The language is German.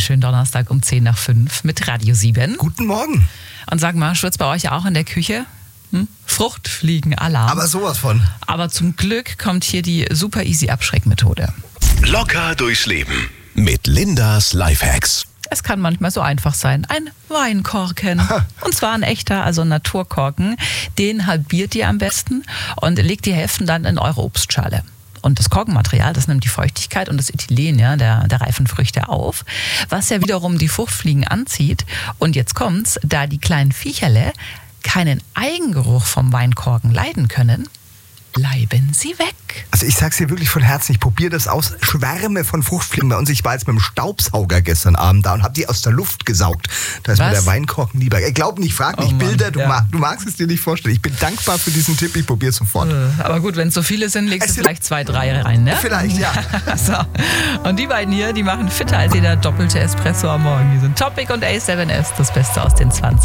schönen Donnerstag um 10:05 mit Radio 7. Guten Morgen. Und sag mal, schwirrt bei euch auch in der Küche? Fruchtfliegen-Alarm. Aber sowas von. Aber zum Glück kommt hier die super easy Abschreckmethode. Locker durchs Leben mit Lindas Lifehacks. Es kann manchmal so einfach sein. Ein Weinkorken. Und zwar ein echter, also ein Naturkorken. Den halbiert ihr am besten und legt die Hälften dann in eure Obstschale. Und das Korkenmaterial, das nimmt die Feuchtigkeit und das Ethylen der reifen Früchte auf, was ja wiederum die Fruchtfliegen anzieht. Und jetzt kommt's, da die kleinen Viecherle keinen Eigengeruch vom Weinkorken leiden können, bleiben sie weg. Also ich sag's dir wirklich von Herzen, ich probiere das aus. Schwärme von Fruchtfliegen bei uns. Ich war jetzt mit dem Staubsauger gestern Abend da und habe die aus der Luft gesaugt. Da ist mir der Weinkorken lieber. Glaub nicht, frag nicht, Bilder, du magst es dir nicht vorstellen. Ich bin dankbar für diesen Tipp, ich probiere es sofort. Aber gut, wenn es so viele sind, legst du vielleicht 2, 3 rein, ne? Vielleicht, ja. So. Und die beiden hier, die machen fitter als jeder doppelte Espresso am Morgen. Die sind Topic und A7S, das Beste aus den 20